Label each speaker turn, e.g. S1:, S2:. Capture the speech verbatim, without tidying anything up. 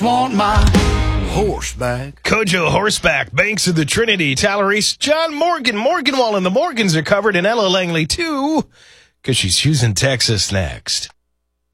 S1: Want my horseback.
S2: Kojo Horseback, Banks of the Trinity, Tyler East, John Morgan, Morganwall, and the Morgans are covered in Ella Langley, too, because she's choosing Texas next.